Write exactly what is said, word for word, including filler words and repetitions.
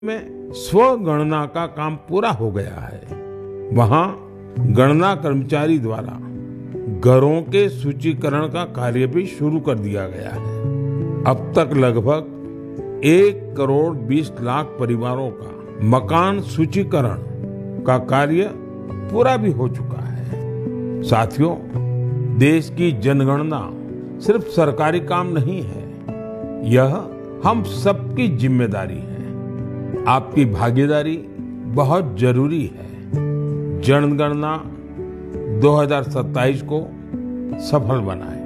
में स्वगणना का काम पूरा हो गया है। वहाँ गणना कर्मचारी द्वारा घरों के सूचीकरण का कार्य भी शुरू कर दिया गया है। अब तक लगभग एक करोड़ बीस लाख परिवारों का मकान सूचीकरण का कार्य पूरा भी हो चुका है। साथियों, देश की जनगणना सिर्फ सरकारी काम नहीं है, यह हम सबकी जिम्मेदारी है। आपकी भागीदारी बहुत जरूरी है। जनगणना दो हज़ार सत्ताईस को सफल बनाएं।